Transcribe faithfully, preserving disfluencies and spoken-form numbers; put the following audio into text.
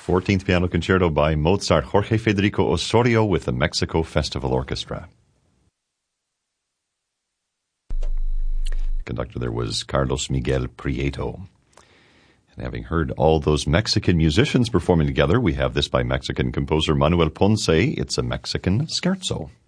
fourteenth Piano Concerto by Mozart, Jorge Federico Osorio with the Mexico Festival Orchestra. The conductor there was Carlos Miguel Prieto. And having heard all those Mexican musicians performing together, we have this by Mexican composer Manuel Ponce. It's a Mexican scherzo.